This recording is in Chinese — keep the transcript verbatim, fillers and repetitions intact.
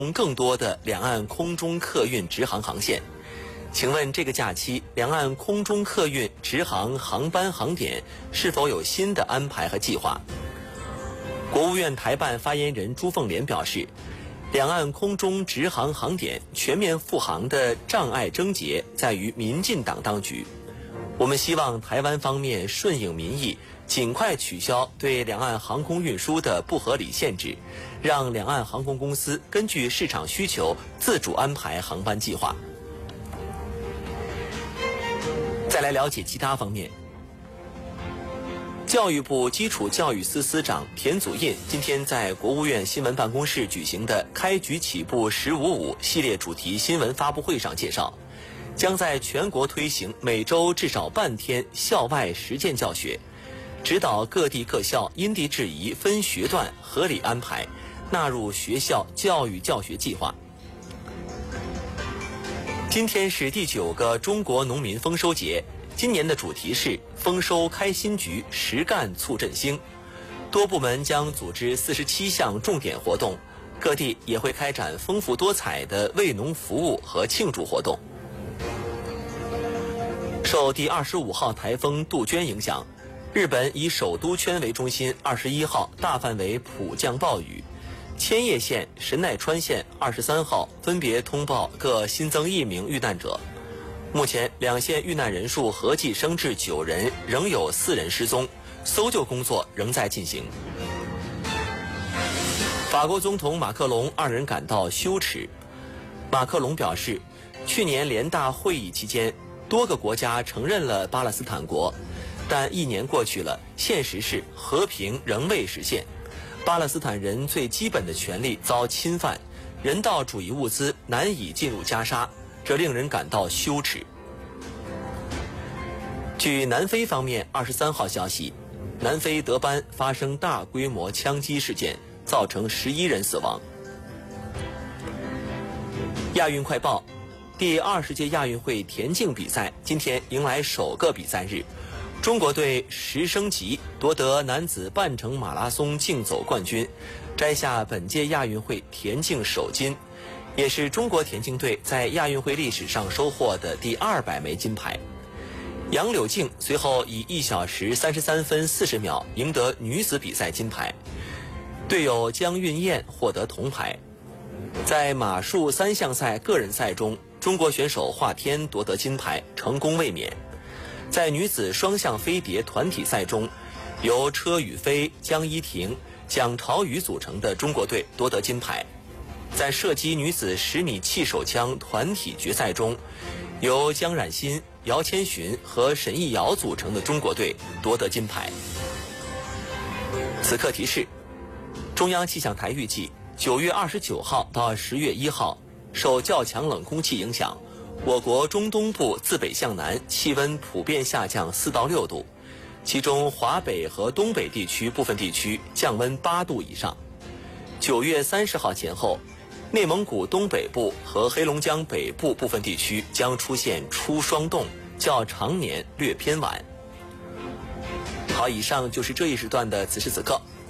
更多的两岸空中客运直航航线。请问这个假期两岸空中客运直航航班航点是否有新的安排和计划？国务院台办发言人朱凤莲表示，两岸空中直航航点全面复航的障碍症结在于民进党当局。我们希望台湾方面顺应民意，尽快取消对两岸航空运输的不合理限制，让两岸航空公司根据市场需求自主安排航班计划。再来了解其他方面。教育部基础教育司司长田祖印今天在国务院新闻办公室举行的开局起步十五五系列主题新闻发布会上介绍，将在全国推行每周至少半天校外实践教学，指导各地各校因地制宜分学段合理安排，纳入学校教育教学计划。今天是第九个中国农民丰收节，今年的主题是丰收开新局，实干促振兴。多部门将组织四十七项重点活动，各地也会开展丰富多彩的为农服务和庆祝活动。受第二十五号台风杜鹃影响，日本以首都圈为中心，二十一号大范围普降暴雨。千叶县、神奈川县二十三号分别通报各新增一名遇难者。目前两县遇难人数合计升至九人，仍有四人失踪，搜救工作仍在进行。法国总统马克龙二人感到羞耻。马克龙表示，去年联大会议期间，多个国家承认了巴勒斯坦国，但一年过去了，现实是和平仍未实现。巴勒斯坦人最基本的权利遭侵犯，人道主义物资难以进入加沙，这令人感到羞耻。据南非方面二十三号消息，南非德班发生大规模枪击事件，造成十一人死亡。亚运快报，第二十届亚运会田径比赛今天迎来首个比赛日。中国队十升级夺得男子半程马拉松竞走冠军，摘下本届亚运会田径首金，也是中国田径队在亚运会历史上收获的第二百枚金牌。杨柳静随后以一小时三十三分四十秒赢得女子比赛金牌，队友江韵燕获得铜牌。在马术三项赛个人赛中，中国选手华天夺得金牌，成功卫冕。在女子双向飞碟团体赛中，由车宇飞、江一婷、蒋朝宇组成的中国队夺得金牌。在射击女子十米气手枪团体决赛中，由江冉欣、姚千寻和沈艺瑶组成的中国队夺得金牌。此刻提示，中央气象台预计九月二十九号到十月一号，受较强冷空气影响，我国中东部自北向南气温普遍下降四到六度，其中华北和东北地区部分地区降温八度以上。九月三十号前后，内蒙古东北部和黑龙江北部部分地区将出现初霜冻，较常年略偏晚。好，以上就是这一时段的此时此刻。